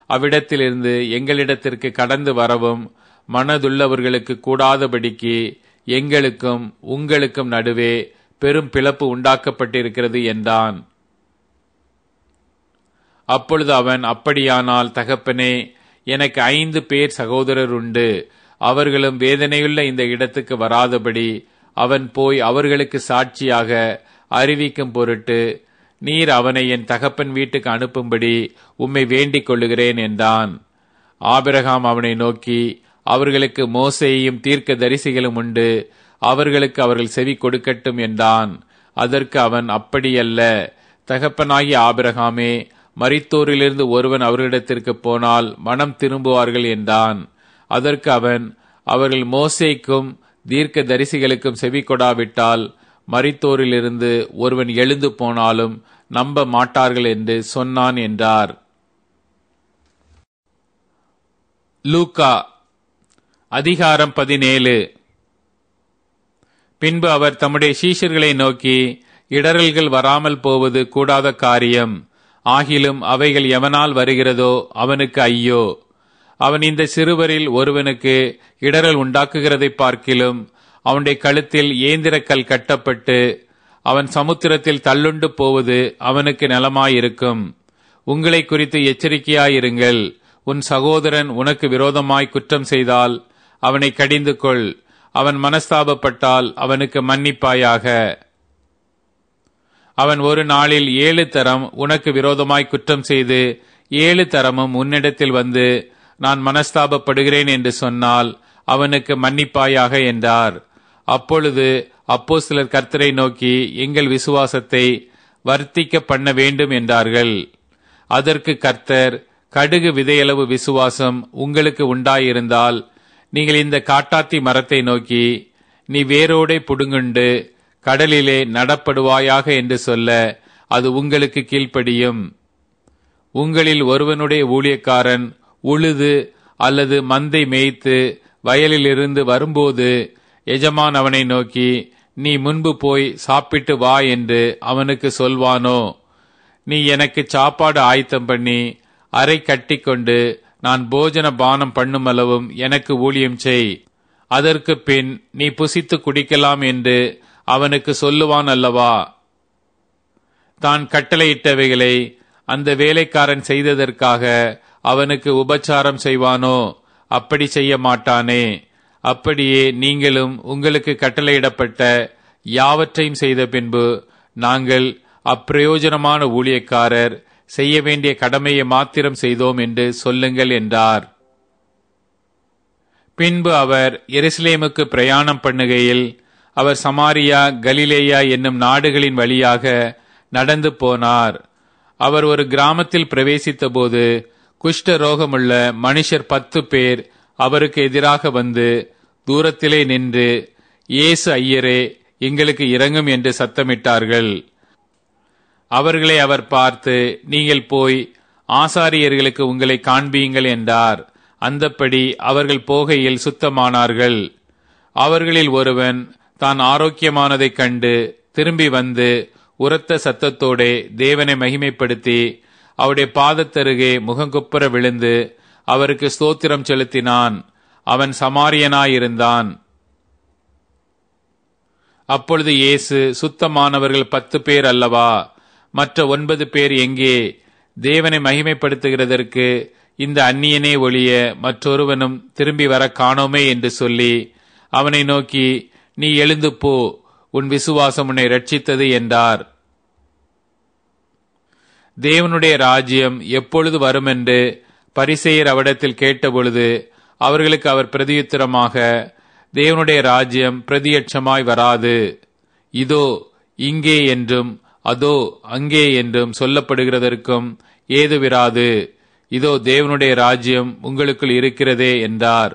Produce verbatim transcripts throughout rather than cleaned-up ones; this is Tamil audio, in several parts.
அவ்விடத்திலிருந்து எங்களிடத்திற்கு கடந்து வரவும் மனதுள்ளவர்களுக்கு கூடாதபடிக்கு எங்களுக்கும் உங்களுக்கும் நடுவே பெரும் பிளப்பு உண்டாக்கப்பட்டிருக்கிறது என்றான். அப்பொழுது அவன், அப்படியானால் தகப்பனே, எனக்கு ஐந்து பேர் சகோதரர் உண்டு. அவர்களும் வேதனையுள்ள இந்த இடத்துக்கு வராதபடி அவன் போய் அவர்களுக்கு சாட்சியாக அறிவிக்கும் பொருட்டு நீர் அவனை என் தகப்பன் வீட்டுக்கு அனுப்பும்படி உம்மை வேண்டிக் கொள்ளுகிறேன் என்றான். ஆபிரகாம் அவனை நோக்கி, அவர்களுக்கு மோசேயும் தீர்க்க தரிசிகளும் உண்டு, அவர்களுக்கு அவர்கள் செவி கொடுக்கட்டும் என்றான். அதற்கு அவன், அப்படியல்ல தகப்பனாகிய ஆபிரகாமே, மரித்தோரிலிருந்து ஒருவன் அவர்களிடத்திற்கு போனால் மனம் திரும்புவார்கள் என்றான். அதற்கு அவன், அவர்கள் மோசேக்கும் தீர்க்க தரிசிகளுக்கும் செவி கொடாவிட்டால் மரித்தோரிலிருந்து ஒருவன் எழுந்து போனாலும் நம்ப மாட்டார்கள் என்று சொன்னான் என்றார். லூக்கா அதிகாரம் பதினேழு. பின்பு அவர் தம்முடைய சீஷர்களை நோக்கி, இடறல்கள் வராமல் போவது கூடாத காரியம். ஆகிலும் அவைகள் எவனால் வருகிறதோ அவனுக்கு ஐயோ. அவன் இந்த சிறுவரில் ஒருவனுக்கு இடறல் உண்டாக்குகிறதை பார்க்கிலும் அவனுடைய கழுத்தில் ஏந்திரக்கல் கட்டப்பட்டு அவன் சமுத்திரத்தில் தள்ளுண்டு போவது அவனுக்கு நலமாயிருக்கும். உங்களை குறித்து எச்சரிக்கையாயிருங்கள். உன் சகோதரன் உனக்கு விரோதமாய் குற்றம் செய்தால் அவனை கடிந்து கொள். அவன் மனஸ்தாபப்பட்டால் அவனுக்கு மன்னிப்பாயாக. அவன் ஒரு நாளில் ஏழு தரம் உனக்கு விரோதமாய் குற்றம் செய்து ஏழு தரமும் உன்னிடத்தில் வந்து நான் மனஸ்தாபப்படுகிறேன் என்று சொன்னால் அவனுக்கு மன்னிப்பாயாக என்றார். அப்பொழுது அப்போஸ்தலர் கர்த்தரை நோக்கி, எங்கள் விசுவாசத்தை வர்த்திக்க பண்ண வேண்டும் என்றார்கள். அதற்கு கர்த்தர், கடுகு விதையளவு விசுவாசம் உங்களுக்கு உண்டாயிருந்தால் நீங்கள் இந்த காட்டாத்தி மரத்தை நோக்கி, நீ வேரோடே புடுங்குண்டு கடலிலே நடப்படுவாயாக என்று சொல்ல அது உங்களுக்கு கீழ்ப்படியும். உங்களில் ஒருவனுடைய ஊழியக்காரன் உழுது அல்லது மந்தை மேய்த்து வயலிலிருந்து வரும்போது எஜமான் அவனை நோக்கி, நீ முன்பு போய் சாப்பிட்டு வா என்று அவனுக்கு சொல்வானோ? நீ எனக்கு சாப்பாடு ஆயத்தம் பண்ணி அறை கட்டி கொண்டு நான் போஜன பானம் பண்ணுமளவும் எனக்கு ஊழியம் செய். அதற்கு பின் நீ புசித்து குடிக்கலாம் என்று அவனுக்கு சொல்லுவான் அல்லவா? தான் கட்டளையிட்டவைகளை அந்த வேலைக்காரன் செய்ததற்காக அவனுக்கு உபச்சாரம் செய்வானோ? அப்படி செய்ய மாட்டானே. அப்படியே நீங்களும் உங்களுக்கு கட்டளையிடப்பட்ட யாவற்றையும் செய்த பின்பு, நாங்கள் அப்பிரயோஜனமான ஊழியக்காரர், செய்ய வேண்டிய கடமையை மாத்திரம் செய்தோம் என்று சொல்லுங்கள் என்றார். பின்பு அவர் எருசலேமுக்கு பிரயாணம் பண்ணுகையில் அவர் சமாரியா, கலிலேயா என்னும் நாடுகளின் வழியாக நடந்து போனார். அவர் ஒரு கிராமத்தில் பிரவேசித்த போது குஷ்ட ரோகமுள்ள மனுஷர் பத்து பேர் அவருக்கு எதிராக வந்து தூரத்திலே நின்று, இயேசு ஐயரே, எங்களுக்கு இரங்கும் என்று சத்தமிட்டார்கள். அவர்களை அவர் பார்த்து, நீங்கள் போய் ஆசாரியர்களுக்கு உங்களை காண்பியுங்கள் என்றார். அந்தப்படி அவர்கள் போகையில் சுத்தமானார்கள். அவர்களில் ஒருவன் தான் ஆரோக்கியமானதைக் கண்டு திரும்பி வந்து உரத்த சத்தத்தோடே தேவனை மகிமைப்படுத்தி அவருடைய பாதத்தருகே முகங்குப்புற விழுந்து அவருக்கு ஸ்தோத்திரம் செலுத்தினான். அவன் சமாரியனாயிருந்தான். அப்பொழுது இயேசு, சுத்தமானவர்கள் பத்து பேர் அல்லவா? மற்ற ஒன்பது பேர் எங்கே? தேவனை மகிமைப்படுத்துகிறதற்கு இந்த அந்நியனே ஒழிய மற்றொருவனும் திரும்பி வர காணோமே என்று சொல்லி அவனை நோக்கி, நீ எழுந்து போ, உன் விசுவாசம் உன்னை ரட்சித்தது என்றார். தேவனுடைய ராஜ்யம் எப்பொழுது வரும் என்று பரிசேயர் அவரிடத்தில் கேட்டபொழுது அவர்களுக்கு அவர் பிரதியுத்தரமாக, தேவனுடைய ராஜ்யம் பிரதியட்சமாய் வராது. இதோ இங்கே என்றும் அதோ அங்கே என்றும் சொல்லப்படுகிறதற்கும் ஏதுவிராது. இதோ தேவனுடைய ராஜ்யம் உங்களுக்குள் இருக்கிறதே என்றார்.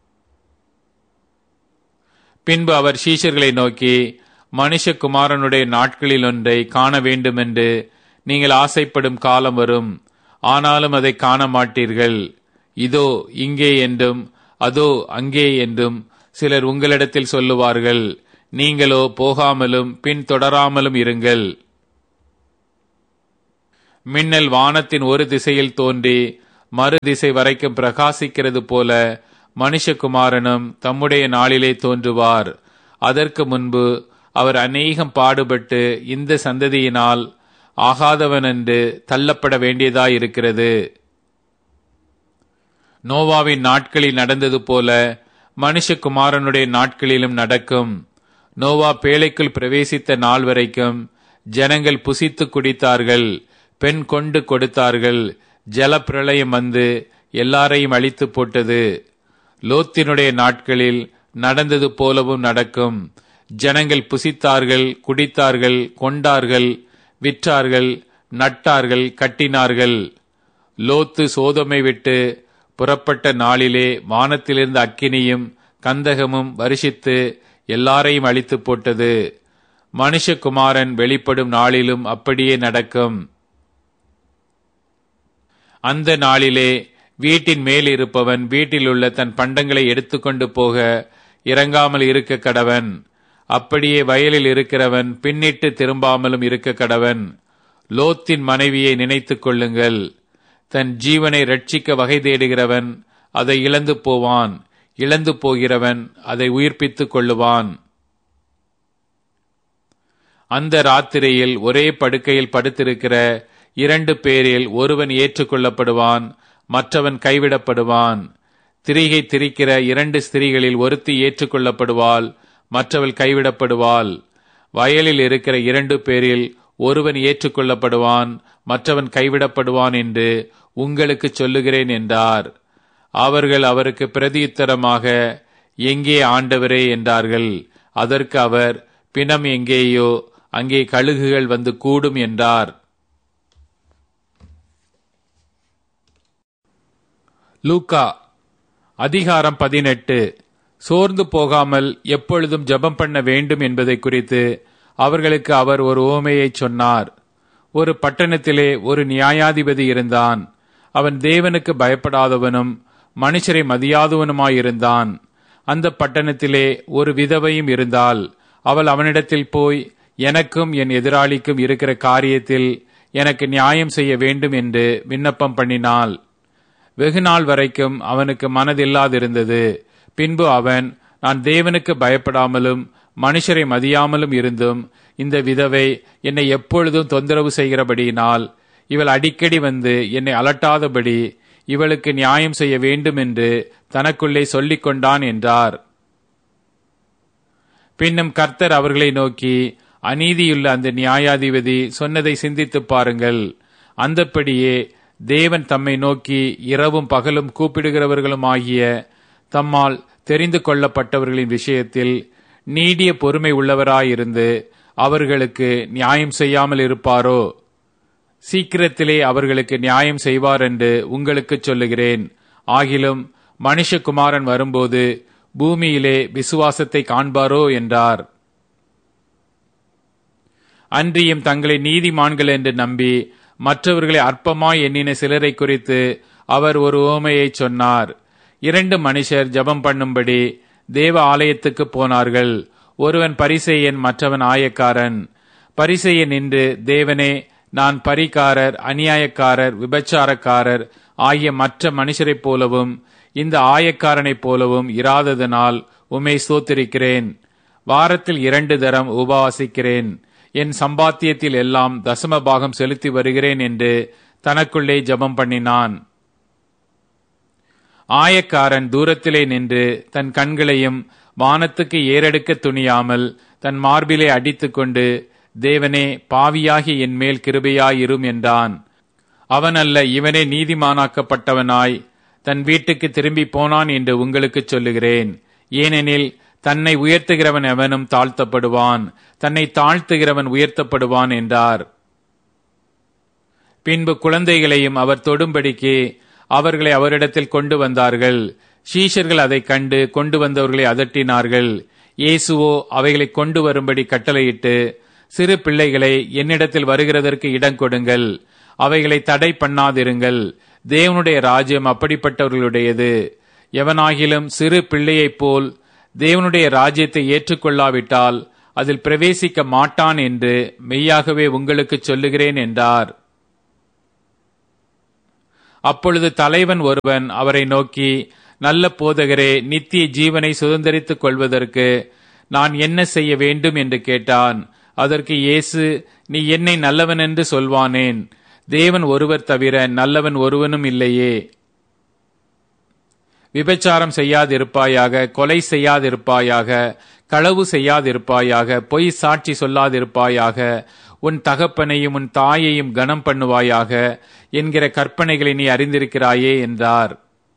பின்பு அவர் சீஷர்களை நோக்கி, மனுஷகுமாரனுடைய நாட்களில் ஒன்றை காண வேண்டுமென்று நீங்கள் ஆசைப்படும் காலம் வரும், ஆனாலும் அதை காண மாட்டீர்கள். இதோ இங்கே என்றும் அதோ அங்கே என்றும் சிலர் உங்களிடத்தில் சொல்லுவார்கள். நீங்களோ போகாமலும் பின் தொடராமலும் இருங்கள். மின்னல் வானத்தின் ஒரு திசையில் தோன்றி மறுதிசை வரைக்கும் பிரகாசிக்கிறது போல மனுஷகுமாரனும் தம்முடைய நாளிலே தோன்றுவார். அதற்கு முன்பு அவர் அநேகம் பாடுபட்டு இந்த சந்ததியினால் ஆகாதவன் என்று தள்ளப்பட வேண்டியதாயிருக்கிறது. நோவாவின் நாட்களில் நடந்தது போல மனுஷகுமாரனுடைய நாட்களிலும் நடக்கும். நோவா பேழைக்குள் பிரவேசித்த நாள் வரைக்கும் ஜனங்கள் புசித்து குடித்தார்கள், பெண் கொண்டு கொடுத்தார்கள். ஜல பிரளயம் வந்து எல்லாரையும் அழித்து போட்டது. லோத்தினுடைய நாட்களில் நடந்தது போலவும் நடக்கும். ஜனங்கள் புசித்தார்கள், குடித்தார்கள், கொண்டார்கள், விற்றார்கள், நட்டார்கள், கட்டினார்கள். லோத்து சோதோமை விட்டு புறப்பட்ட நாளிலே வானத்திலிருந்து அக்கினியும் கந்தகமும் வருஷித்து எல்லாரையும் அழித்து போட்டது. மனுஷகுமாரன் வெளிப்படும் நாளிலும் அப்படியே நடக்கும். அந்த நாளிலே வீட்டின் மேல் இருப்பவன் வீட்டில் உள்ள தன் பண்டங்களை எடுத்துக்கொண்டு போக இறங்காமல் இருக்க கடவன். அப்படியே வயலில் இருக்கிறவன் பின்னிட்டு திரும்பாமலும் இருக்க கடவன். லோத்தின் மனைவியை நினைத்துக் கொள்ளுங்கள். தன் ஜீவனை ரட்சிக்க வகை தேடுகிறவன் அதை இழந்து போவான், இழந்து போகிறவன் அதை உயிர்ப்பித்துக் கொள்ளுவான். அந்த ராத்திரியில் ஒரே படுக்கையில் படுத்திருக்கிற இரண்டு பேரில் ஒருவன் ஏற்றுக்கொள்ளப்படுவான், மற்றவன் கைவிடப்படுவான். திரிகை திரிக்கிற இரண்டு ஸ்திரீகளில் ஒருத்தி ஏற்றுக்கொள்ளப்படுவாள், மற்றவள் கைவிடப்படுவாள். வயலில் இருக்கிற இரண்டு பேரில் ஒருவன் ஏற்றுக்கொள்ளப்படுவான், மற்றவன் கைவிடப்படுவான் என்று உங்களுக்கு சொல்லுகிறேன் என்றார். அவர்கள் அவருக்கு பிரதியுத்தரமாக, எங்கே ஆண்டவரே என்றார்கள். அதற்கு அவர், பிணம் எங்கேயோ அங்கே கழுகுகள் வந்து கூடும் என்றார். லூக்கா அதிகாரம் பதினெட்டு. சோர்ந்து போகாமல் எப்பொழுதும் ஜெபம் பண்ண வேண்டும் என்பதை குறித்து அவர்களுக்கு அவர் ஒரு உவமையை சொன்னார். ஒரு பட்டணத்திலே ஒரு நியாயாதிபதி இருந்தான். அவன் தேவனுக்கு பயப்படாதவனும் மனுஷரை மதியாதவனுமாயிருந்தான். அந்த பட்டணத்திலே ஒரு விதவையும் இருந்தாள். அவள் அவனிடத்தில் போய், எனக்கும் என் எதிராளிக்கும் இருக்கிற காரியத்தில் எனக்கு நியாயம் செய்ய வேண்டும் என்று விண்ணப்பம் பண்ணினாள். வெகு நாள் வரைக்கும் அவனுக்கு மனதில்லாதிருந்தது. பின்பு அவன், நான் தேவனுக்கு பயப்படாமலும் மனுஷரை மதியாமலும் இருந்தும் இந்த விதவை என்னை எப்பொழுதும் தொந்தரவு செய்கிறபடியினால் இவள் அடிக்கடி வந்து என்னை அலட்டாதபடி இவளுக்கு நியாயம் செய்ய வேண்டும் என்று தனக்குள்ளே சொல்லிக் கொண்டான் என்றார். பின்னும் கர்த்தர் அவர்களை நோக்கி, அநீதியுள்ள அந்த நியாயாதிபதி சொன்னதை சிந்தித்து பாருங்கள். அந்தப்படியே தேவன் தம்மை நோக்கி இரவும் பகலும் கூப்பிடுகிறவர்களும் ஆகிய தம்மால் தெரிந்து கொள்ளப்பட்டவர்களின் விஷயத்தில் நீடிய பொறுமை உள்ளவராயிருந்து அவர்களுக்கு நியாயம் செய்யாமல் இருப்பாரோ? சீக்கிரத்திலே அவர்களுக்கு நியாயம் செய்வார் என்று உங்களுக்கு சொல்லுகிறேன். ஆகிலும் மனுஷகுமாரன் வரும்போது பூமியிலே விசுவாசத்தை காண்பாரோ என்றார். அன்றியும் தங்களை நீதிமான்கள் என்று நம்பி மற்றவர்களை அற்பமாய் எண்ணின சிலரை குறித்து அவர் ஒரு உவமையை சொன்னார். இரண்டு மனுஷர் ஜெபம் பண்ணும்படி தேவ ஆலயத்துக்கு போனார்கள். ஒருவன் பரிசேயன், மற்றவன் ஆயக்காரன். பரிசேயன் நின்று, தேவனே, நான் பரிகாரர், அநியாயக்காரர், விபச்சாரக்காரர் ஆகிய மற்ற மனுஷரைப் போலவும் இந்த ஆயக்காரனைப் போலவும் இராததனால் உம்மை ஸ்தோத்திரிக்கிறேன். வாரத்தில் இரண்டு தரம் உபவாசிக்கிறேன். என் சம்பாத்தியத்தில் எல்லாம் தசம பாகம் செலுத்தி வருகிறேன் என்று தனக்குள்ளே ஜெபம் பண்ணினான். ஆயக்காரன் தூரத்திலே நின்று தன் கண்களையும் வானத்துக்கு ஏறெடுக்க துணியாமல் தன் மார்பிலே அடித்துக்கொண்டு, தேவனே, பாவியாகி என் மேல் கிருபையாயிரும் என்றான். அவன் அல்ல, இவனே நீதிமானாக்கப்பட்டவனாய் தன் வீட்டுக்கு திரும்பி போனான் என்று உங்களுக்கு சொல்லுகிறேன். ஏனெனில் தன்னை உயர்த்துகிறவன் எவனும் தாழ்த்தப்படுவான், தன்னை தாழ்த்துகிறவன் உயர்த்தப்படுவான் என்றார். பின்பு குழந்தைகளையும் அவர் தொடும்படிக்கு அவர்களை அவரிடத்தில் கொண்டு வந்தார்கள். சீஷர்கள் அதை கண்டு கொண்டு வந்தவர்களை அதட்டினார்கள். இயேசுவோ அவைகளை கொண்டு வரும்படி கட்டளையிட்டு, சிறு பிள்ளைகளை என்னிடத்தில் வருகிறதற்கு இடம் கொடுங்கள், அவைகளை தடை பண்ணாதிருங்கள், தேவனுடைய ராஜ்யம் அப்படிப்பட்டவர்களுடையது. எவனாகிலும் சிறு பிள்ளையைப் போல் தேவனுடைய ராஜ்யத்தை ஏற்றுக்கொள்ளாவிட்டால் அதில் பிரவேசிக்க மாட்டான் என்று மெய்யாகவே உங்களுக்கு சொல்லுகிறேன் என்றார். அப்பொழுது தலைவன் ஒருவன் அவரை நோக்கி, நல்ல போதகரே, நித்திய ஜீவனை சுதந்தரித்துக் கொள்வதற்கு நான் என்ன செய்ய வேண்டும் என்று கேட்டான். அதற்கு இயேசு, நீ என்னை நல்லவன் என்று சொல்வானேன்? தேவன் ஒருவர் தவிர நல்லவன் ஒருவனும் இல்லையே. விபச்சாரம் செய்யாதிருப்பாயாக, கொலை செய்யாதிருப்பாயாக, களவு செய்யாதிருப்பாயாக, பொய் சாட்சி சொல்லாதிருப்பாயாக, உன் தகப்பனையும் உன் தாயையும் கனம் பண்ணுவாயாக என்கிற கற்பனைகளை நீ அறிந்திருக்கிறாயே என்றார்.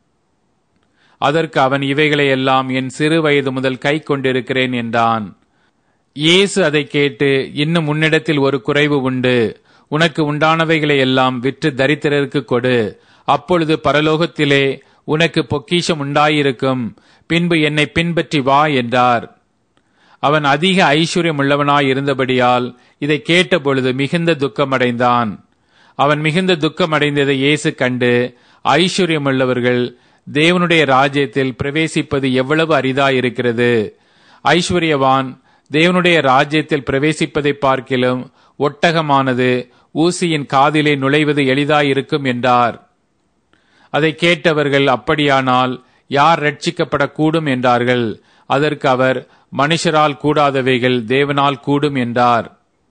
அதற்கு அவன், இவைகளை எல்லாம் என் சிறு வயது முதல் கை கொண்டிருக்கிறேன் என்றான். இயேசு அதை கேட்டு, இன்னும் உன்னிடத்தில் ஒரு குறைவு உண்டு. உனக்கு உண்டானவைகளை எல்லாம் விற்று தரித்திரருக்கு கொடு, அப்பொழுது பரலோகத்திலே உனக்கு பொக்கிஷம் உண்டாயிருக்கும். பின்பு என்னை பின்பற்றி வா என்றார். அவன் அதிக ஐஸ்வர்யம் உள்ளவனாய் இருந்தபடியால் இதை கேட்டபொழுது மிகுந்த துக்கமடைந்தான். அவன் மிகுந்த துக்கமடைந்ததை இயேசு கண்டு, ஐஸ்வர்யமுள்ளவர்கள் தேவனுடைய ராஜ்யத்தில் பிரவேசிப்பது எவ்வளவு அரிதாயிருக்கிறது. ஐஸ்வர்யவான் தேவனுடைய ராஜ்யத்தில் பிரவேசிப்பதை பார்க்கிலும் ஒட்டகமானது ஊசியின் காதிலே நுழைவது எளிதாயிருக்கும் என்றார். அதை கேட்டவர்கள், அப்படியானால் யார் ரட்சிக்கப்படக்கூடும் என்றார்கள். அதற்கு அவர், மனுஷரால் கூடாதவைகள் தேவனால் கூடும் என்றார்.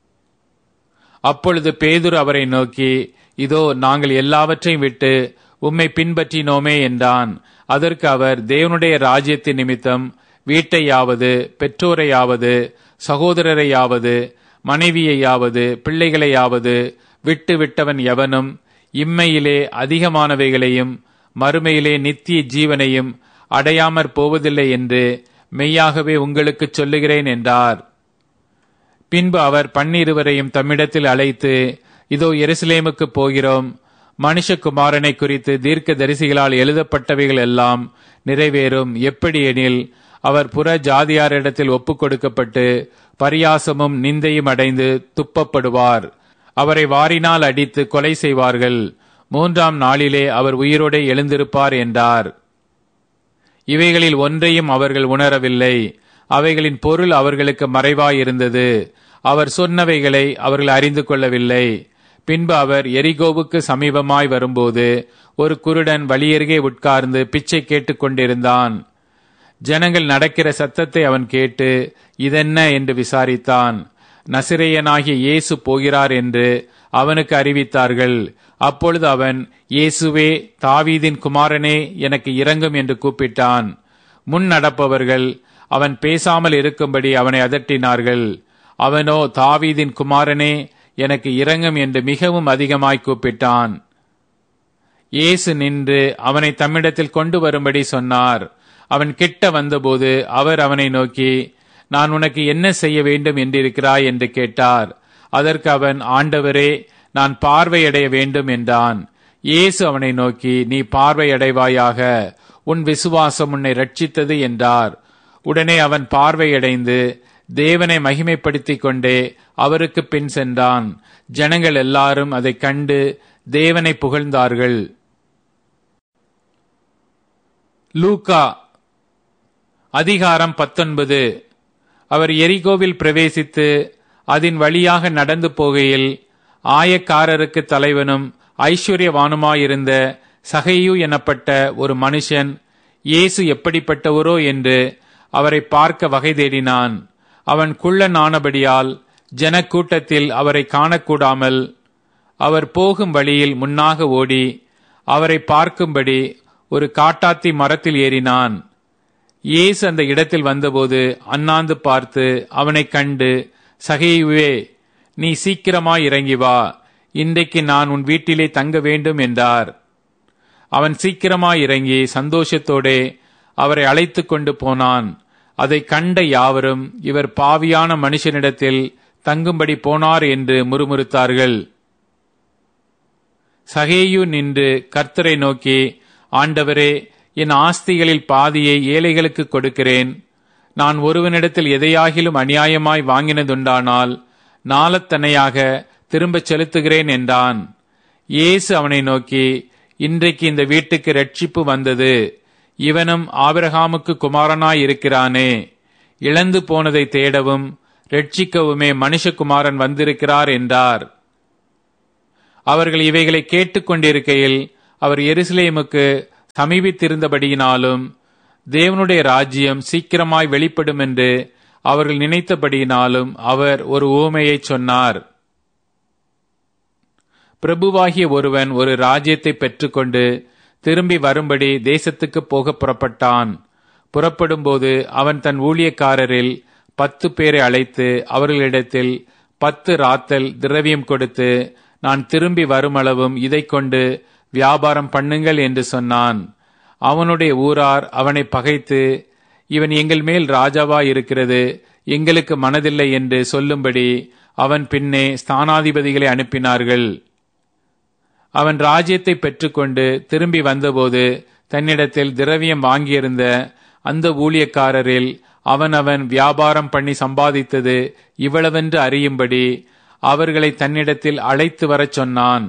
அப்பொழுது பேதுரு அவரை நோக்கி, இதோ நாங்கள் எல்லாவற்றையும் விட்டு உம்மை பின்பற்றினோமே என்றான். அதற்கு அவர், தேவனுடைய ராஜ்யத்தின் நிமித்தம் வீட்டையாவது, பெற்றோரையாவது, சகோதரரையாவது, மனைவியையாவது, பிள்ளைகளையாவது விட்டு விட்டவன் எவனும் இம்மையிலே அதிகமானவைகளையும் மறுமையிலே நித்திய ஜீவனையும் அடையாமற் போவதில்லை என்று மெய்யாகவே உங்களுக்கு சொல்லுகிறேன் என்றார். பின்பு அவர் பன்னிருவரையும் தம்மிடத்தில் அழைத்து, இதோ எருசலேமுக்கு போகிறோம். மனுஷகுமாரனை குறித்து தீர்க்க தரிசிகளால் எழுதப்பட்டவைகள் எல்லாம் நிறைவேறும். எப்படி எனில், அவர் புற ஜாதியாரிடத்தில் ஒப்புக் கொடுக்கப்பட்டு பரியாசமும் நிந்தையும் அடைந்து துப்பப்படுவார். அவரை வாரினால் அடித்து கொலை செய்வார்கள். மூன்றாம் நாளிலே அவர் உயிரோடு எழுந்திருப்பார் என்றார். இவைகளில் ஒன்றையும் அவர்கள் உணரவில்லை. அவைகளின் பொருள் அவர்களுக்கு மறைவாயிருந்தது. அவர் சொன்னவைகளை அவர்கள் அறிந்து கொள்ளவில்லை. பின்பு அவர் எரிகோவுக்கு சமீபமாய் வரும்போது ஒரு குருடன் வழியருகே உட்கார்ந்து பிச்சை கேட்டுக் கொண்டிருந்தான். ஜனங்கள் நடக்கிற சத்தத்தை அவன் கேட்டு, இதென்ன என்று விசாரித்தான். நசிரேயனாகிய இயேசு போகிறார் என்று அவனுக்கு அறிவித்தார்கள். அப்பொழுது அவன், இயேசுவே, தாவீதின் குமாரனே, எனக்கு இரங்கும் என்று கூப்பிட்டான். முன் நடப்பவர்கள் அவன் பேசாமல் இருக்கும்படி அவனை அதட்டினார்கள். அவனோ, தாவீதின் குமாரனே, எனக்கு இரங்கும் என்று மிகவும் அதிகமாய் கூப்பிட்டான். இயேசு நின்று அவனை தம்மிடத்தில் கொண்டு வரும்படி சொன்னார். அவன் கிட்ட வந்தபோது அவர் அவனை நோக்கி, நான் உனக்கு என்ன செய்ய வேண்டும் என்றிருக்கிறாய் என்று கேட்டார். அதற்கு அவன், ஆண்டவரே, நான் பார்வையடைய வேண்டும் என்றான். இயேசு அவனை நோக்கி, நீ பார்வையடைவாயாக, உன் விசுவாசம் உன்னை ரட்சித்தது என்றார். உடனே அவன் பார்வையடைந்து தேவனை மகிமைப்படுத்திக் கொண்டே அவருக்கு பின் சென்றான். ஜனங்கள் எல்லாரும் அதை கண்டு தேவனை புகழ்ந்தார்கள். லூக்கா அதிகாரம் பத்தொன்பது. அவர் எரிகோவில் பிரவேசித்து அதன் வழியாக நடந்து போகையில் ஆயக்காரருக்கு தலைவனும் ஐஸ்வர்யவானுமாயிருந்த சகையு எனப்பட்ட ஒரு மனுஷன் இயேசு எப்படிப்பட்டவரோ என்று அவரை பார்க்க வகை தேடினான். அவன் குள்ளன் ஆனபடியால் ஜனக்கூட்டத்தில் அவரை காணக்கூடாமல் அவர் போகும் வழியில் முன்னாக ஓடி அவரை பார்க்கும்படி ஒரு காட்டாத்தி மரத்தில் ஏறினான். இயேசு அந்த இடத்தில் வந்தபோது அண்ணாந்து பார்த்து அவனை கண்டு, சகையுவே, நீ சீக்கிரமாய் இறங்கி வா, இன்றைக்கு நான் உன் வீட்டிலே தங்க வேண்டும் என்றார். அவன் சீக்கிரமாய் இறங்கி சந்தோஷத்தோடே அவரை அழைத்து கொண்டு போனான். அதை கண்ட யாவரும், இவர் பாவியான மனுஷனிடத்தில் தங்கும்படி போனார் என்று முறுமுறுத்தார்கள். சகேயு நின்று கர்த்தரை நோக்கி, ஆண்டவரே, என் ஆஸ்திகளில் பாதியை ஏழைகளுக்கு கொடுக்கிறேன். நான் ஒருவனிடத்தில் எதையாகிலும் அநியாயமாய் வாங்கினதுண்டானால் நாளத்தனையாக திரும்பச் செலுத்துகிறேன் என்றான். இயேசு அவனை நோக்கி, இன்றைக்கு இந்த வீட்டுக்கு இரட்சிப்பு வந்தது. இவனும் ஆபிரகாமுக்கு குமாரனாய் இருக்கிறானே. இழந்து போனதை தேடவும் இரட்சிக்கவுமே மனுஷகுமாரன் வந்திருக்கிறார் என்றார். அவர்கள் இவைகளை கேட்டுக்கொண்டிருக்கையில் அவர் எருசலேமுக்கு சமீபித்திருந்தபடியினாலும் தேவனுடைய ராஜ்யம் சீக்கிரமாய் வெளிப்படும் என்று அவர்கள் நினைத்தபடியினாலும் அவர் ஒரு உவமையை சொன்னார். பிரபுவாகிய ஒருவன் ஒரு ராஜ்யத்தை பெற்றுக்கொண்டு திரும்பி வரும்படி தேசத்துக்கு போக புறப்பட்டான். புறப்படும்போது அவன் தன் ஊழியக்காரரில் பத்து பேரை அழைத்து அவர்களிடத்தில் பத்து ராத்தல் திரவியம் கொடுத்து, நான் திரும்பி வருமளவும் இதை கொண்டு வியாபாரம் பண்ணுங்கள் என்று சொன்னான். அவனுடைய ஊரார் அவனை பகைத்து, இவன் எங்கள் மேல் ராஜாவாய் இருக்கிறது, எங்களுக்கு மனதில்லை என்று சொல்லும்படி அவன் பின்னே ஸ்தானாதிபதிகளை அனுப்பினார்கள். அவன் ராஜ்யத்தை பெற்றுக்கொண்டு திரும்பி வந்தபோது தன்னிடத்தில் திரவியம் வாங்கியிருந்த அந்த ஊழியக்காரரில் அவன் அவன் வியாபாரம் பண்ணி சம்பாதித்தது இவ்வளவென்று அறியும்படி அவர்களை தன்னிடத்தில் அழைத்து வரச் சொன்னான்.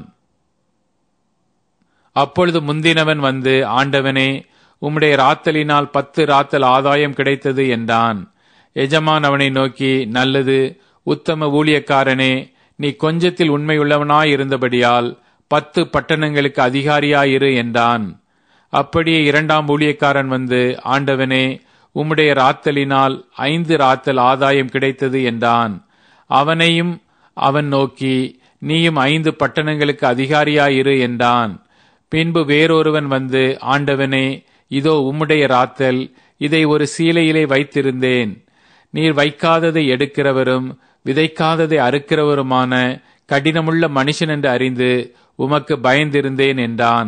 அப்பொழுது முந்தினவன் வந்து, ஆண்டவனே, உம்முடைய ராத்தலினால் பத்து ராத்தல் ஆதாயம் கிடைத்தது என்றான். எஜமான் அவனை நோக்கி, நல்லது, உத்தம ஊழியக்காரனே, நீ கொஞ்சத்தில் உண்மையுள்ளவனாயிருந்தபடியால் பத்து பட்டணங்களுக்கு அதிகாரியாயிரு என்றான். அப்படியே இரண்டாம் ஊழியக்காரன் வந்து, ஆண்டவனே, உம்முடைய ராத்தலினால் ஐந்து ராத்தல் ஆதாயம் கிடைத்தது என்றான். அவனையும் அவன் நோக்கி, நீயும் ஐந்து பட்டணங்களுக்கு அதிகாரியாயிரு என்றான். பின்பு வேறொருவன் வந்து, ஆண்டவனே, இதோ உம்முடைய ராத்தல், இதை ஒரு சீலையிலே வைத்திருந்தேன். நீர் வைக்காததை எடுக்கிறவரும் விதைக்காததை அறுக்கிறவருமான கடினமுள்ள மனுஷன் என்று அறிந்து உமக்கு பயந்திருந்தேன் என்றான்.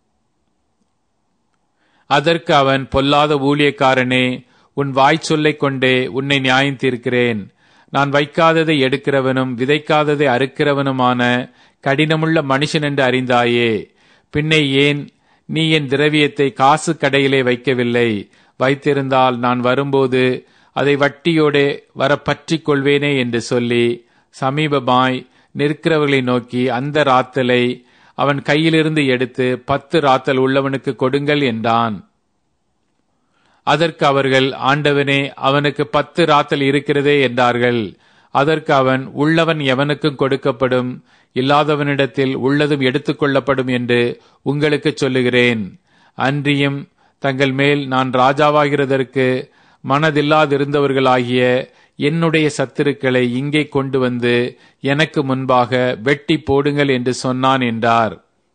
அதற்கு அவன், பொல்லாத ஊழியக்காரனே, உன் வாய் சொல்லைக் கொண்டே உன்னை நியாயம் தீர்க்கிறேன். நான் வைக்காததை எடுக்கிறவனும் விதைக்காததை அறுக்கிறவனுமான கடினமுள்ள மனுஷன் என்று அறிந்தாயே. பின்னே ஏன் நீ என் திரவியத்தை காசு கடையிலே வைக்கவில்லை? வைத்திருந்தால் நான் வரும்போது அதை வட்டியோடே வர பற்றிக் கொள்வேனே என்று சொல்லி சமீபமாய் நிற்கிறவர்களை நோக்கி அந்த ராத்தலை அவன் கையிலிருந்து எடுத்து பத்து ராத்தல் உள்ளவனுக்கு கொடுங்கள் என்றான். அதற்கு அவர்கள், ஆண்டவனே, அவனுக்கு பத்து ராத்தல் இருக்கிறதே என்றார்கள். அதற்கு அவன், உள்ளவன் எவனுக்கும் கொடுக்கப்படும், இல்லாதவனிடத்தில் உள்ளதும் எடுத்துக்கொள்ளப்படும் என்று உங்களுக்கு சொல்லுகிறேன். அன்றியும் தங்கள் மேல் நான் ராஜாவாகிறதற்கு மனதில்லாதிருந்தவர்களாகிய என்னுடைய சத்துருக்களை இங்கே கொண்டு வந்து எனக்கு முன்பாக வெட்டி போடுங்கள் என்று சொன்னான் என்றார்.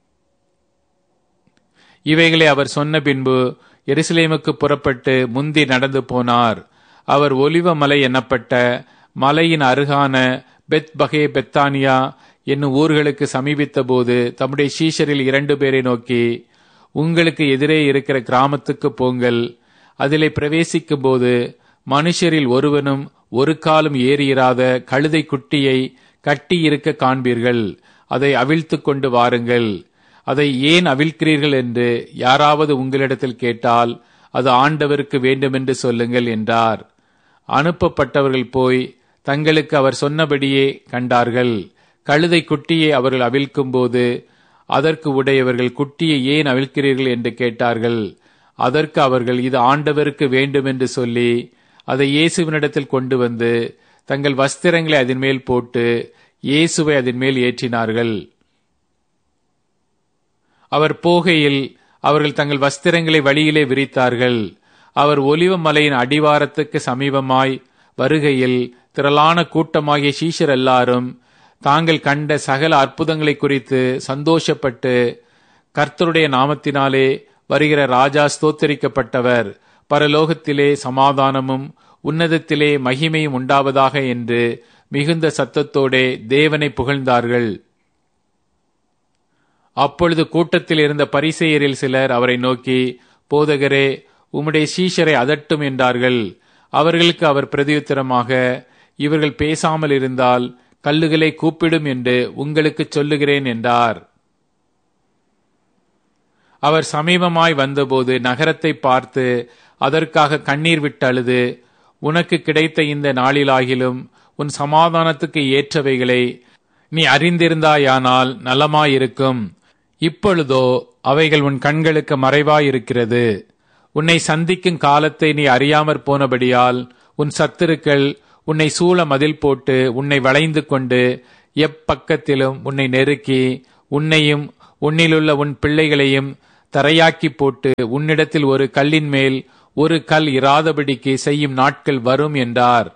இவைகளை அவர் சொன்ன பின்பு எருசலேமுக்கு புறப்பட்டு முந்தி நடந்து போனார். அவர் ஒலிவ மலை எனப்பட்ட மலையின் அருகான பெத்பகே பெத்தானியா என்னும் ஊர்களுக்கு சமீபித்த போது தம்முடைய சீஷரில் இரண்டு பேரை நோக்கி, உங்களுக்கு எதிரே இருக்கிற கிராமத்துக்கு போங்கள். அதிலே பிரவேசிக்கும் போது மனுஷரில் ஒருவனும் ஒரு காலம் ஏறியிராத கழுதை குட்டியை கட்டி இருக்க காண்பீர்கள். அதை அவிழ்த்து கொண்டு வாருங்கள். அதை ஏன் அவிழ்க்கிறீர்கள் என்று யாராவது உங்களிடத்தில் கேட்டால் அது ஆண்டவருக்கு வேண்டுமென்று சொல்லுங்கள் என்றார். அனுப்பப்பட்டவர்கள் போய் தங்களுக்கு அவர் சொன்னபடியே கண்டார்கள். கழுதை குட்டியை அவர்கள் அவிழ்க்கும் போது அதற்கு உடையவர்கள், குட்டியை ஏன் அவிழ்க்கிறீர்கள் என்று கேட்டார்கள். அதற்கு அவர்கள், இது ஆண்டவருக்கு வேண்டுமென்று சொல்லி அதை இயேசுவினிடத்தில் கொண்டு வந்து தங்கள் வஸ்திரங்களை அதன் மேல் போட்டு இயேசுவை அதன் மேல் ஏற்றினார்கள். அவர் போகையில் அவர்கள் தங்கள் வஸ்திரங்களை வழியிலே விரித்தார்கள். அவர் ஒலிவ மலையின் அடிவாரத்துக்கு சமீபமாய் வருகையில் திரளான கூட்டமாகிய சீஷர் எல்லாரும் தாங்கள் கண்ட சகல அற்புதங்களை குறித்து சந்தோஷப்பட்டு, கர்த்தருடைய நாமத்தினாலே வருகிற ராஜா ஸ்தோத்தரிக்கப்பட்டவர், பரலோகத்திலே சமாதானமும் உன்னதத்திலே மகிமையும் உண்டாவதாக என்று மிகுந்த சத்தத்தோடே தேவனை புகழ்ந்தார்கள். அப்பொழுது கூட்டத்தில் இருந்த பரிசேயரில் சிலர் அவரை நோக்கி, போதகரே, உம்முடைய சீஷரை அதட்டும் என்றார்கள். அவர்களுக்கு அவர் பிரதியுத்தரமாக, இவர்கள் பேசாமல் இருந்தால் கல்லுகளை கூப்பிடும் என்று உங்களுக்கு சொல்லுகிறேன் என்றார். அவர் சமீபமாய் வந்தபோது நகரத்தை பார்த்து அதற்காக கண்ணீர் விட்டழுது, உனக்கு கிடைத்த இந்த நாளிலாகிலும் உன் சமாதானத்துக்கு ஏற்றவைகளை நீ அறிந்திருந்தாயானால் நலமாயிருக்கும். இப்பொழுதோ அவைகள் உன் கண்களுக்கு மறைவாயிருக்கிறது. உன்னை சந்திக்கும் காலத்தை நீ அறியாமற் போனபடியால் உன் சத்துருக்கள் உன்னை சூழ மதில் போட்டு உன்னை வளைந்து கொண்டு எப்பக்கத்திலும் உன்னை நெருக்கி உன்னையும் உன்னிலுள்ள உன் பிள்ளைகளையும் தரையாக்கி போட்டு உன்னிடத்தில் ஒரு கல்லின் மேல் ஒரு கல் இராதபடிக்கு செய்யும் நாட்கள் வரும் என்றார்.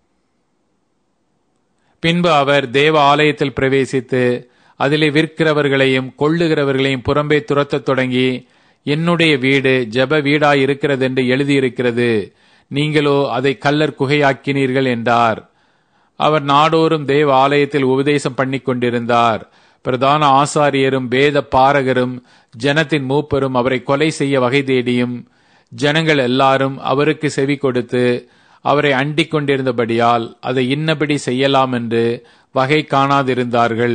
பின்பு அவர் தேவ ஆலயத்தில் பிரவேசித்து அதிலே விற்கிறவர்களையும் கொள்ளுகிறவர்களையும் புறம்பே துரத்தத் தொடங்கி, என்னுடைய வீடு ஜெப வீடாயிருக்கிறது என்று எழுதியிருக்கிறது, நீங்களோ அதை கல்லர் குகையாக்கினீர்கள் என்றார். அவர் நாடோறும் தேவ ஆலயத்தில் உபதேசம் பண்ணி கொண்டிருந்தார். பிரதான ஆசாரியரும் வேத பாரகரும் ஜனத்தின் மூப்பரும் அவரை கொலை செய்ய வகை தேடியும் ஜனங்கள் எல்லாரும் அவருக்கு செவி கொடுத்து அவரை அண்டிக் கொண்டிருந்தபடியால் அதை இன்னபடி செய்யலாம் என்று வகை காணாதிருந்தார்கள்.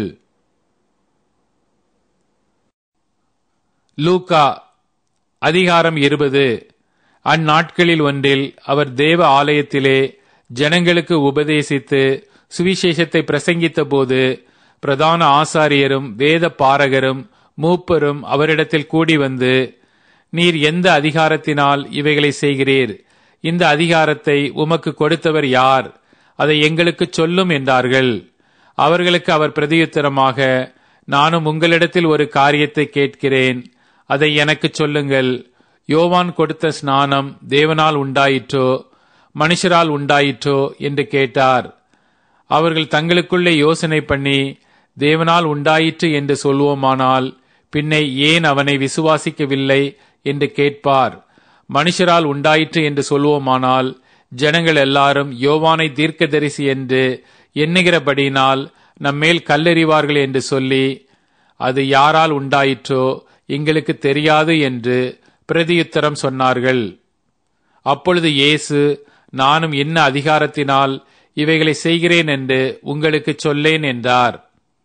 லூக்கா அதிகாரம் இருபது. அந்நாட்களில் ஒன்றில் அவர் தேவ ஆலயத்திலே ஜனங்களுக்கு உபதேசித்து சுவிசேஷத்தை பிரசங்கித்த போது பிரதான ஆசாரியரும் வேத பாரகரும் மூப்பரும் அவரிடத்தில் கூடி வந்து, நீர் எந்த அதிகாரத்தினால் இவைகளை செய்கிறீர்? இந்த அதிகாரத்தை உமக்கு கொடுத்தவர் யார்? அதை எங்களுக்கு சொல்லும் என்றார்கள். அவர்களுக்கு அவர் பிரதியுத்தரமாக, நானும் உங்களிடத்தில் ஒரு காரியத்தை கேட்கிறேன், அதை எனக்கு சொல்லுங்கள். யோவான் கொடுத்த ஸ்நானம் தேவனால் உண்டாயிற்றோ மனுஷரால் உண்டாயிற்றோ என்று கேட்டார். அவர்கள் தங்களுக்குள்ளே யோசனை பண்ணி, தேவனால் உண்டாயிற்று என்று சொல்வோமானால் பின்னை ஏன் அவனை விசுவாசிக்கவில்லை என்று கேட்பார். மனுஷரால் உண்டாயிற்று என்று சொல்வோமானால் ஜனங்கள் எல்லாரும் யோவானை தீர்க்கதரிசி என்று எண்ணுகிறபடியினால் நம்மேல் கல்லெறிவார்கள் என்று சொல்லி, அது யாரால் உண்டாயிற்றோ எங்களுக்கு தெரியாது என்று பிரதியுத்தரம் சொன்னார்கள். அப்பொழுது இயேசு, நானும் என்ன அதிகாரத்தினால் இவைகளை செய்கிறேன் என்று உங்களுக்கு சொல்லேன் என்றார்.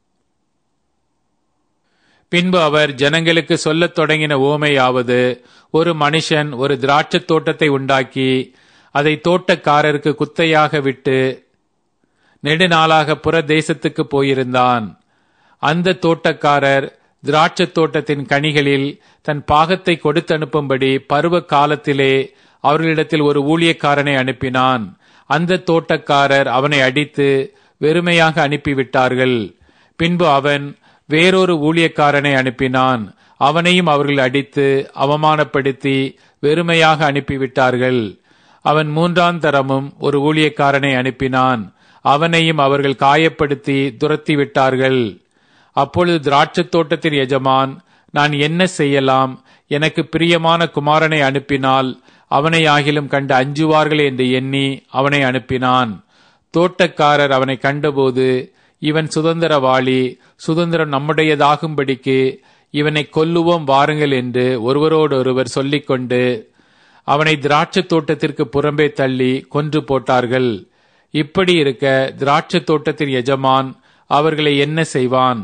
பின்பு அவர் ஜனங்களுக்கு சொல்லத் தொடங்கின உவமையாவது, ஒரு மனுஷன் ஒரு திராட்சைத் தோட்டத்தை உண்டாக்கி அதை தோட்டக்காரருக்கு குத்தையாக விட்டு நெடுநாளாக புற தேசத்துக்கு போயிருந்தான். அந்த தோட்டக்காரர் திராட்சைத் தோட்டத்தின் கனிகளில் தன் பாகத்தை கொடுத்தனுப்பும்படி பருவ காலத்திலே அவர்களிடத்தில் ஒரு ஊழியக்காரனை அனுப்பினான். அந்த தோட்டக்காரர் அவனை அடித்து வெறுமையாக அனுப்பிவிட்டார்கள். பின்பு அவன் வேறொரு ஊழியக்காரனை அனுப்பினான். அவனையும் அவர்கள் அடித்து அவமானப்படுத்தி வெறுமையாக அனுப்பிவிட்டார்கள். அவன் மூன்றாம் தரமும் ஒரு ஊழியக்காரனை அனுப்பினான். அவனையும் அவர்கள் காயப்படுத்தி துரத்தி விட்டார்கள். அப்பொழுது திராட்சைத் தோட்டத்தின் எஜமான், நான் என்ன செய்யலாம்? எனக்கு பிரியமான குமாரனை அனுப்பினால் அவனை ஆகிலும் கண்டு அஞ்சுவார்கள் என்று எண்ணி அவனை அனுப்பினான். தோட்டக்காரர் அவனை கண்டபோது, இவன் சுதந்திரவாளி, சுதந்திரம் நம்முடையதாகும்படிக்கு இவனை கொல்லுவோம் வாருங்கள் என்று ஒருவரோடொருவர் சொல்லிக்கொண்டு அவனை திராட்சைத் தோட்டத்திற்கு புறம்பே தள்ளி கொன்று போட்டார்கள். இப்படி இருக்க திராட்சைத் தோட்டத்தின் எஜமான் அவர்களை என்ன செய்வான்?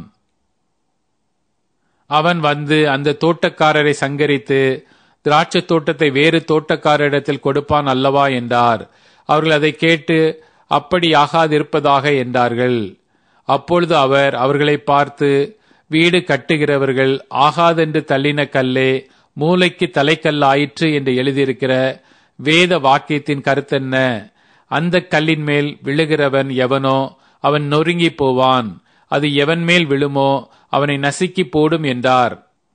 அவன் வந்து அந்த தோட்டக்காரரை சங்கரித்து திராட்சைத் தோட்டத்தை வேறு தோட்டக்காரரிடத்தில் கொடுப்பான் அல்லவா என்றார். அவர்கள் அதை கேட்டு, அப்படி ஆகாதிருப்பதாக என்றார்கள். அப்பொழுது அவர் அவர்களை பார்த்து, வீடு கட்டுகிறவர்கள் ஆகாதென்று தள்ளின கல்லே மூலைக்கு தலைக்கல்லாயிற்று என்று எழுதியிருக்கிற வேத வாக்கியத்தின் கருத்தென்ன? அந்த கல்லின் மேல் விழுகிறவன் எவனோ அவன் நொறுங்கி போவான். அது எவன் மேல் விழுமோ அவனை நசுக்கி போடும் என்றார்.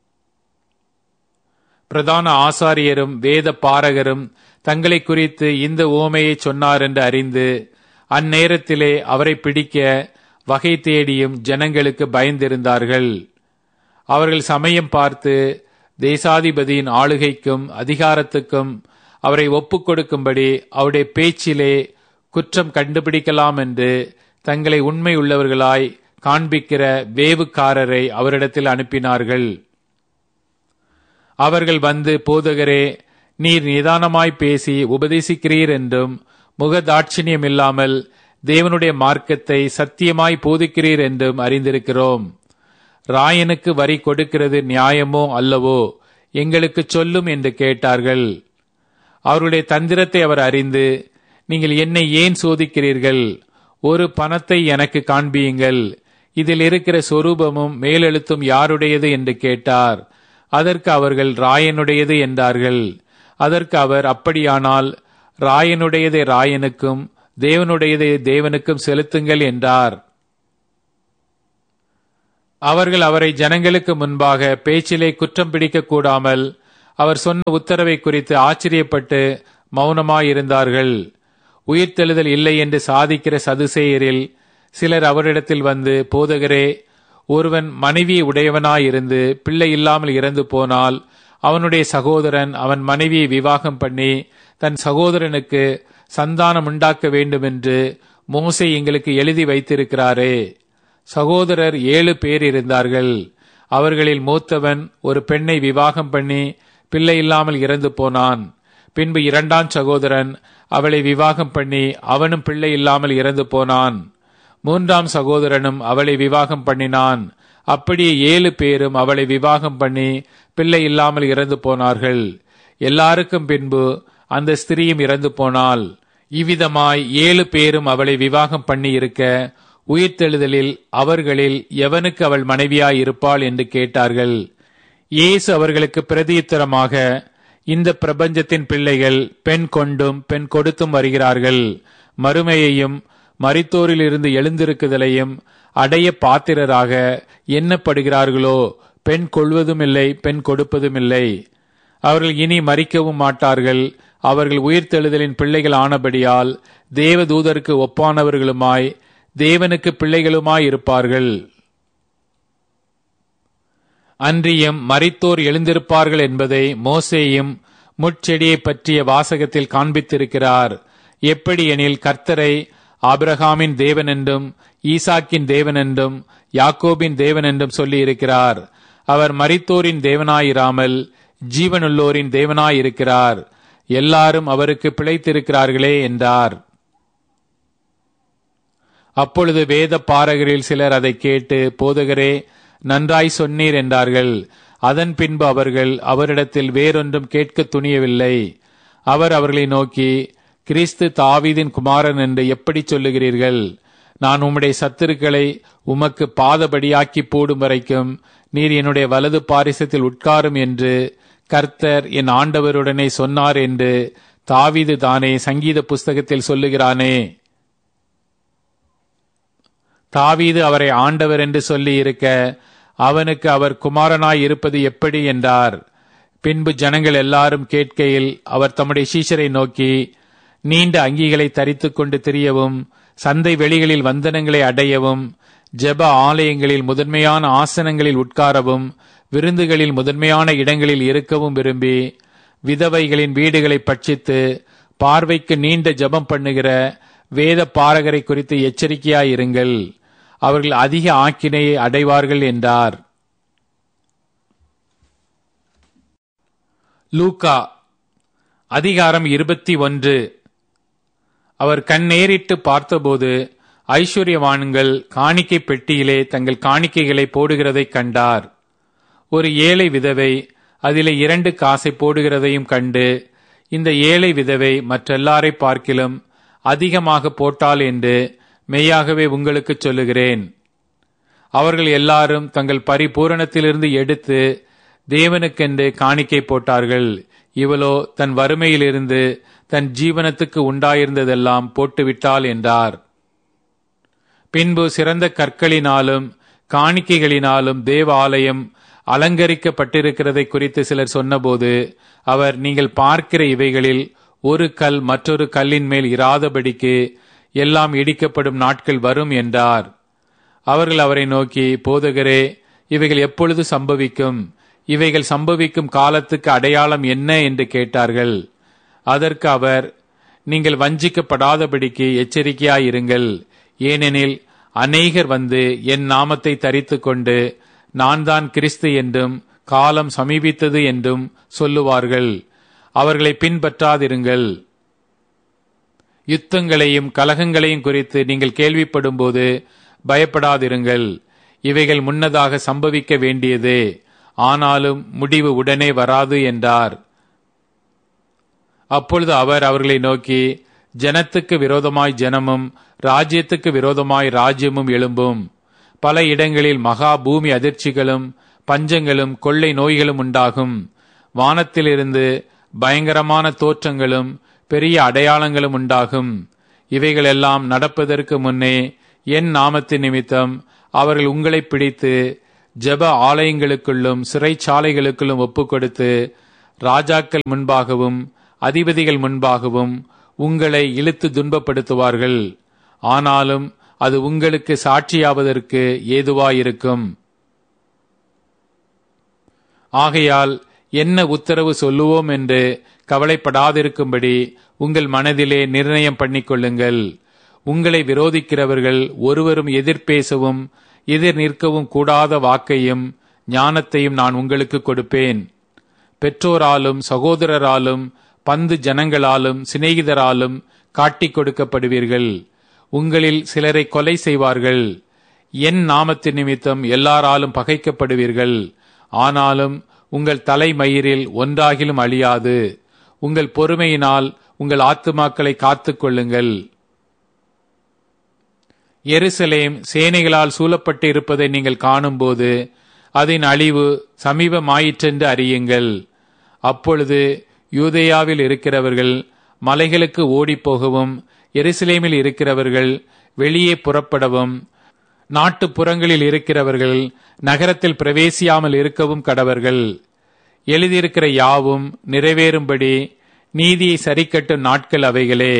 பிரதான ஆசாரியரும் வேத பாரகரும் தங்களை குறித்து இந்த உவமையை சொன்னார் என்று அறிந்து அந்நேரத்திலே அவரை பிடிக்க வகை தேடியும் ஜனங்களுக்கு பயந்திருந்தார்கள். அவர்கள் சமயம் பார்த்து தேசாதிபதியின் ஆளுகைக்கும் அதிகாரத்துக்கும் அவரை ஒப்புக் கொடுக்கும்படி அவருடைய பேச்சிலே குற்றம் கண்டுபிடிக்கலாம் என்று தங்களை உண்மை உள்ளவர்களாய் காண்பிக்கிற வேவுக்காரரை அவரிடத்தில் அனுப்பினார்கள். அவர்கள் வந்து, போதகரே, நீர் நிதானமாய் பேசி உபதேசிக்கிறீர் என்றும் முகதாட்சிணியம் இல்லாமல் தேவனுடைய மார்க்கத்தை சத்தியமாய் போதிக்கிறீர் என்றும் அறிந்திருக்கிறோம். ராயனுக்கு வரி கொடுக்கிறது நியாயமோ அல்லவோ? எங்களுக்கு சொல்லும் என்று கேட்டார்கள். அவருடைய தந்திரத்தை அவர் அறிந்து, நீங்கள் என்னை ஏன் சோதிக்கிறீர்கள்? ஒரு பணத்தை எனக்கு காண்பியுங்கள், இதில் இருக்கிற சொரூபமும் மேலெழுத்தும் யாருடையது என்று கேட்டார். அதற்கு அவர்கள் ராயனுடையது என்றார்கள். அதற்கு அவர், அப்படியானால் ராயனுடையதை ராயனுக்கும் தேவனுடையதை தேவனுக்கும் செலுத்துங்கள் என்றார். அவர்கள் அவரை ஜனங்களுக்கு முன்பாக பேச்சிலே குற்றம் பிடிக்க கூடாமல் அவர் சொன்ன உத்தரவை குறித்து ஆச்சரியப்பட்டு மௌனமாயிருந்தார்கள். உயிர்த்தெழுதல் இல்லை என்று சாதிக்கிற சதுசேயரில் சிலர் அவரிடத்தில் வந்து, போதகரே, ஒருவன் மனைவியை உடையவனாயிருந்து பிள்ளை இல்லாமல் இறந்து போனால் அவனுடைய சகோதரன் அவன் மனைவியை விவாகம் பண்ணி தன் சகோதரனுக்கு சந்தானம் உண்டாக்க வேண்டும் என்று மோசே எங்களுக்கு எழுதி வைத்திருக்கிறாரே. சகோதரர் ஏழு பேர் இருந்தார்கள். அவர்களில் மூத்தவன் ஒரு பெண்ணை விவாகம் பண்ணி பிள்ளை இல்லாமல் இறந்து போனான். பின்பு இரண்டாம் சகோதரன் அவளை விவாகம் பண்ணி அவனும் பிள்ளை இல்லாமல் இறந்து போனான். மூன்றாம் சகோதரனும் அவளை விவாகம் பண்ணினான். அப்படியே ஏழு பேரும் அவளை விவாகம் பண்ணி பிள்ளை இல்லாமல் இறந்து போனார்கள். எல்லாருக்கும் பின்பு அந்த ஸ்திரீயும் இறந்து போனாள். இவ்விதமாய் ஏழு பேரும் அவளை விவாகம் பண்ணி இருக்க உயிர்த்தெழுதலில் அவர்களில் எவனுக்கு அவள் மனைவியாய் இருப்பாள் என்று கேட்டார்கள். இயேசு அவர்களுக்கு பிரதியுத்தரமாக, இந்த பிரபஞ்சத்தின் பிள்ளைகள் பெண் கொண்டும் பெண் கொடுத்தும் வருகிறார்கள். மறுமையையும் மரித்தோரில் இருந்து எழுந்திருக்குதலையும் அடைய பாத்திரராக எண்ணப்படுகிறார்களோ பெண் கொள்வதும் இல்லை, பெண் கொடுப்பதும் இல்லை. அவர்கள் இனி மரிக்கவும் மாட்டார்கள். அவர்கள் உயிர்த்தெழுதலின் பிள்ளைகள் ஆனபடியால் தேவதூதருக்கு ஒப்பானவர்களுமாய் தேவனுக்கு பிள்ளைகளுமாய் இருப்பார்கள். அன்றியும் மரித்தோர் எழுந்திருப்பார்கள் என்பதை மோசேயும் முட்செடியை பற்றிய வாசகத்தில் காண்பித்திருக்கிறார். எப்படி எனில், கர்த்தரை ஆபிரகாமின் தேவன் என்றும் ஈசாக்கின் தேவன் என்றும் யாக்கோபின் தேவன் என்றும் சொல்லி இருக்கிறார். அவர் மரித்தோரின் தேவனாயிராமல் ஜீவனுள்ளோரின் தேவனாயிருக்கிறார். எல்லாரும் அவருக்கு பிழைத்திருக்கிறார்களே என்றார். அப்பொழுது வேத பாரகரில் சிலர் அதை கேட்டு, போதகரே, நன்றாய் சொன்னீர் என்றார்கள். அதன் பின்பு அவர்கள் அவரிடத்தில் வேறொன்றும் கேட்க துணியவில்லை. அவர் அவர்களை நோக்கி, கிறிஸ்து தாவீதின் குமாரன் என்று எப்படி சொல்லுகிறீர்கள்? நான் உம்முடைய சத்துருக்களை உமக்கு பாதபடியாக்கி போடும் வரைக்கும் நீர் என்னுடைய வலது பாரிசத்தில் உட்காரும் என்று கர்த்தர் என் ஆண்டவருடனே சொன்னார் என்று தாவீது தானே சங்கீத புஸ்தகத்தில் சொல்லுகிறானே. தாவீது அவரை ஆண்டவர் என்று சொல்லி இருக்க அவனுக்கு அவர் குமாரனாய் இருப்பது எப்படி என்றார். பின்பு ஜனங்கள் எல்லாரும் கேட்கையில் அவர் தம்முடைய சீஷரை நோக்கி, நீண்ட அங்கிகளை தரித்துக் கொண்டு திரியவும், சந்தை வெளிகளில் வந்தனங்களை அடையவும், ஜெப ஆலயங்களில் முதன்மையான ஆசனங்களில் உட்காரவும், விருந்துகளில் முதன்மையான இடங்களில் இருக்கவும் விரும்பி, விதவைகளின் வீடுகளை பட்சித்து பார்வைக்கு நீண்ட ஜெபம் பண்ணுகிற வேத பாரகரை குறித்து எச்சரிக்கையாயிருங்கள். அவர்கள் அதிக ஆக்கினையை அடைவார்கள் என்றார். லூக்கா அதிகாரம் இருபத்தி ஒன்று. அவர் கண்ணேறிட்டு பார்த்தபோது ஐஸ்வர்யவான்கள் காணிக்கை பெட்டியிலே தங்கள் காணிக்கைகளை போடுகிறதைக் கண்டார். ஒரு ஏழை விதவை அதிலே இரண்டு காசை போடுகிறதையும் கண்டு, இந்த ஏழை விதவை மற்றெல்லாரை பார்க்கிலும் அதிகமாக போட்டாள் என்று மெய்யாகவே உங்களுக்கு சொல்லுகிறேன். அவர்கள் எல்லாரும் தங்கள் பரிபூரணத்திலிருந்து எடுத்து தேவனுக்கென்று காணிக்கை போட்டார்கள். இவளோ தன் வறுமையிலிருந்து தன் ஜீவனத்துக்கு உண்டாயிருந்ததெல்லாம் போட்டுவிட்டாள் என்றார். பின்பு சிறந்த கற்களினாலும் காணிக்கைகளினாலும் தேவ ஆலயம் அலங்கரிக்கப்பட்டிருக்கிறதை குறித்து சிலர் சொன்னபோது அவர், நீங்கள் பார்க்கிற இவைகளில் ஒரு கல் மற்றொரு கல்லின் மேல் இராதபடிக்கு எல்லாம் இடிக்கப்படும் நாட்கள் வரும் என்றார். அவர்கள் அவரை நோக்கி, போதகரே, இவைகள் எப்பொழுது சம்பவிக்கும்? இவைகள் சம்பவிக்கும் காலத்துக்கு அடையாளம் என்ன என்று கேட்டார்கள். அதற்கு அவர், நீங்கள் வஞ்சிக்கப்படாதபடிக்கு எச்சரிக்கையாயிருங்கள். ஏனெனில் அநேகர் வந்து என் நாமத்தை தரித்து கொண்டு நான் தான் கிறிஸ்து என்றும் காலம் சமீபித்தது என்றும் சொல்லுவார்கள். அவர்களை பின்பற்றாதிருங்கள். யுத்தங்களையும் கலகங்களையும் குறித்து நீங்கள் கேள்விப்படும் போது பயப்படாதிருங்கள். இவைகள் முன்னதாக சம்பவிக்க வேண்டியதே, ஆனாலும் முடிவு உடனே வராது என்றார். அப்பொழுது அவர் அவர்களை நோக்கி, ஜனத்துக்கு விரோதமாய் ஜனமும் ராஜ்யத்துக்கு விரோதமாய் ராஜ்யமும் எழும்பும். பல இடங்களில் மகா பூமி அதிர்ச்சிகளும் பஞ்சங்களும் கொள்ளை நோய்களும் உண்டாகும். வானத்திலிருந்து பயங்கரமான தோற்றங்களும் பெரிய அடையாளங்களும் உண்டாகும். இவைகளெல்லாம் நடப்பதற்கு முன்னே என் நாமத்தின் நிமித்தம் அவர்கள் உங்களை பிடித்து ஜெப ஆலயங்களுக்குள்ளும் சிறைச்சாலைகளுக்குள்ளும் ஒப்பு கொடுத்து ராஜாக்கள் முன்பாகவும் அதிபதிகள் முன்பாகவும் உங்களை இழுத்து துன்பப்படுத்துவார்கள். ஆனாலும் அது உங்களுக்கு சாட்சியாவதற்கு ஏதுவாயிருக்கும். ஆகையால் என்ன உத்தரவு சொல்லுவோம் என்று கவலைப்படாதிருக்கும்படி உங்கள் மனதிலே நிர்ணயம் பண்ணிக்கொள்ளுங்கள். உங்களை விரோதிக்கிறவர்கள் ஒருவரும் எதிர்பேசவும் எதிர் நிற்கவும் கூடாத வாக்கையும் ஞானத்தையும் நான் உங்களுக்கு கொடுப்பேன். பெற்றோராலும் சகோதரராலும் பந்து ஜனங்களாலும் சிநேகிதராலும் காட்டிக் கொடுக்கப்படுவீர்கள். உங்களில் சிலரை கொலை செய்வார்கள். என் நாமத்தின் நிமித்தம் எல்லாராலும் பகைக்கப்படுவீர்கள். ஆனாலும் உங்கள் தலைமயிரில் ஒன்றாகிலும் அழியாது. உங்கள் பொறுமையினால் உங்கள் ஆத்துமாக்களை காத்துக் கொள்ளுங்கள். எருசலேம் சேனைகளால் சூழப்பட்டு இருப்பதை நீங்கள் காணும்போது அதன் அழிவு சமீபமாயிற்றென்று அறியுங்கள். அப்பொழுது யூதேயாவில் இருக்கிறவர்கள் மலைகளுக்கு ஓடிப்போகவும் எருசலேமில் இருக்கிறவர்கள் வெளியே புறப்படவும் நாட்டுப்புறங்களில் இருக்கிறவர்கள் நகரத்தில் பிரவேசியாமல் இருக்கவும் கடவர்கள். எழுதியிருக்கிற யாவும் நிறைவேறும்படி நீதியை சரிக்கட்டும் நாட்கள் அவைகளே.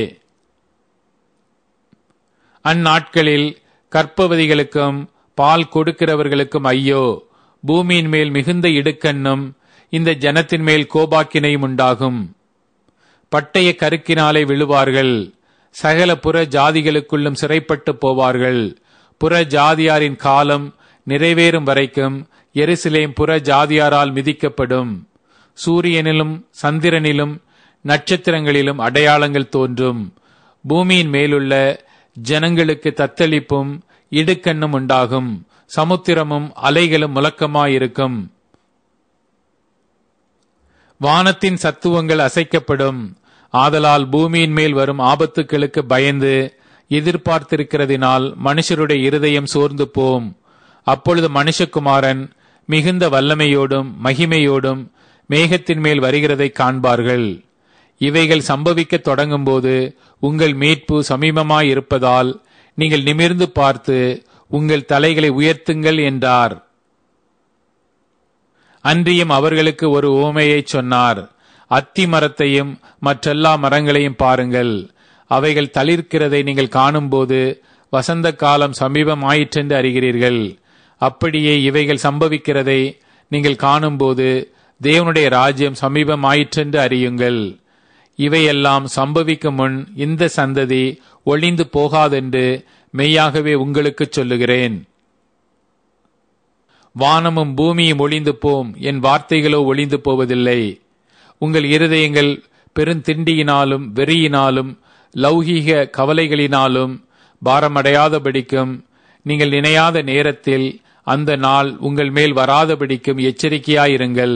அந்நாட்களில் கற்பவதிகளுக்கும் பால் கொடுக்கிறவர்களுக்கும் ஐயோ! பூமியின் மேல் மிகுந்த இடுக்கண்ணும் இந்த ஜனத்தின் மேல் கோபாக்கினையும் உண்டாகும். பட்டய கருக்கினாலே விழுவார்கள். சகல புற ஜாதிகளுக்குள்ளும் சிறைப்பட்டு போவார்கள். புற ஜாதியாரின் காலம் நிறைவேறும் வரைக்கும் எருசலேம் புற ஜாதியாரால் மிதிக்கப்படும். சூரியனிலும் சந்திரனிலும் நட்சத்திரங்களிலும் அடையாளங்கள் தோன்றும். பூமியின் மேலுள்ள ஜனங்களுக்கு தத்தளிப்பும் இடுக்கண்ணும் உண்டாகும். சமுத்திரமும் அலைகளும் முழக்கமாயிருக்கும். வானத்தின் சத்துவங்கள் அசைக்கப்படும். ஆதலால் பூமியின் மேல் வரும் ஆபத்துக்களுக்கு பயந்து எதிர்பார்த்திருக்கிறதினால் மனுஷருடைய இருதயம் சோர்ந்து போம். அப்பொழுது மனுஷகுமாரன் மிகுந்த வல்லமையோடும் மகிமையோடும் மேகத்தின் மேல் வருகிறதை காண்பார்கள். இவைகள் சம்பவிக்க தொடங்கும் போது உங்கள் மீட்பு சமீபமாயிருப்பதால் நீங்கள் நிமிர்ந்து பார்த்து உங்கள் தலைகளை உயர்த்துங்கள் என்றார். அன்றியும் அவர்களுக்கு ஒரு உவமையை சொன்னார். அத்தி மரத்தையும் மற்றெல்லா மரங்களையும் பாருங்கள். அவைகள் தளிர்க்கிறதை நீங்கள் காணும்போது வசந்த காலம் சமீபமாயிற்றென்று அறிகிறீர்கள். அப்படியே இவைகள் சம்பவிக்கிறதை நீங்கள் காணும்போது தேவனுடைய ராஜ்யம் சமீபமாயிற்றென்று அறியுங்கள். இவையெல்லாம் சம்பவிக்கும் முன் இந்த சந்ததி ஒளிந்து போகாதென்று மெய்யாகவே உங்களுக்கு சொல்லுகிறேன். வானமும் பூமியும் ஒளிந்து போம், என் வார்த்தைகளோ ஒளிந்து போவதில்லை. உங்கள் இருதயங்கள் பெருந்திண்டியினாலும் வெறியினாலும் லௌகீக கவலைகளினாலும் பாரமடையாதபடிக்கும் நீங்கள் நினையாத நேரத்தில் அந்த நாள் உங்கள் மேல் வராதபடிக்கும் எச்சரிக்கையாயிருங்கள்.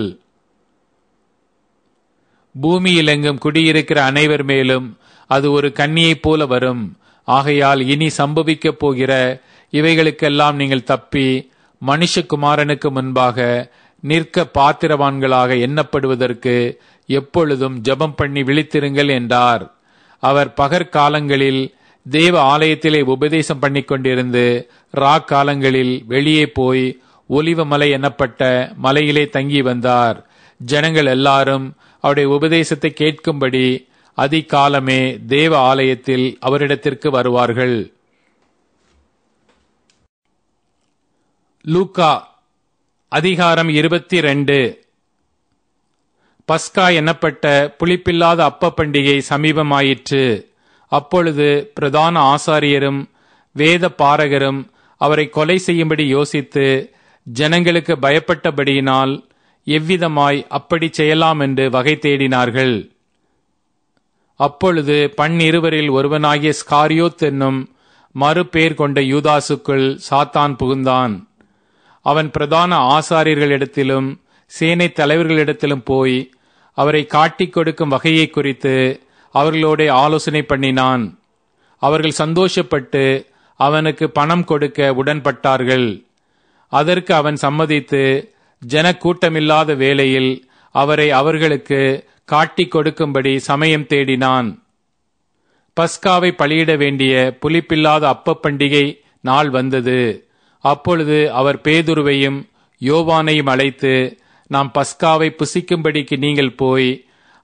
பூமியிலெங்கும் குடியிருக்கிற அனைவர் மேலும் அது ஒரு கன்னியைப் போல வரும். ஆகையால் இனி சம்பவிக்கப் போகிற இவைகளுக்கெல்லாம் நீங்கள் தப்பி மனுஷகுமாரனுக்கு முன்பாக நிற்க பாத்திரவான்களாக எண்ணப்படுவதற்கு எப்பொழுதும் ஜெபம் பண்ணி விழித்திருங்கள் என்றார். அவர் பகற்காலங்களில் தேவ ஆலயத்திலே உபதேசம் பண்ணி கொண்டிருந்து ராக்காலங்களில் வெளியே போய் ஒலிவ மலை எனப்பட்ட மலையிலே தங்கி வந்தார். ஜனங்கள் எல்லாரும் அவருடைய உபதேசத்தை கேட்கும்படி அதிகாலமே தேவ ஆலயத்தில் அவரிடத்திற்கு வருவார்கள். லூக்கா அதிகாரம் இருபத்தி ரெண்டு. பஸ்கா எனப்பட்ட புளிப்பில்லாத அப்ப பண்டிகை சமீபமாயிற்று. அப்பொழுது பிரதான ஆசாரியரும் வேத பாரகரும் அவரை கொலை செய்யும்படி யோசித்து ஜனங்களுக்கு பயப்பட்டபடியினால் எவ்விதமாய் அப்படி செய்யலாம் என்று வகை தேடினார்கள். அப்பொழுது பன்னிருவரில் ஒருவனாகிய ஸ்காரியோத் என்னும் மறுபேர் கொண்ட யூதாசுக்குள் சாத்தான் புகுந்தான். அவன் பிரதான ஆசாரியர்களிடத்திலும் சேனை தலைவர்களிடத்திலும் போய் அவரை காட்டிக் கொடுக்கும் வகையை குறித்து அவர்களோட ஆலோசனை பண்ணினான். அவர்கள் சந்தோஷப்பட்டு அவனுக்கு பணம் கொடுக்க உடன்பட்டார்கள். அதற்கு அவன் சம்மதித்து ஜனக்கூட்டமில்லாத வேளையில் அவரை அவர்களுக்கு காட்டிக் கொடுக்கும்படி சமயம் தேடினான். பஸ்காவை பலியிட வேண்டிய புளிப்பில்லாத அப்ப பண்டிகை நாள் வந்தது. அப்பொழுது அவர் பேதுருவையும் யோவானையும் அழைத்து, நாம் பஸ்காவை புசிக்கும்படிக்கு நீங்கள் போய்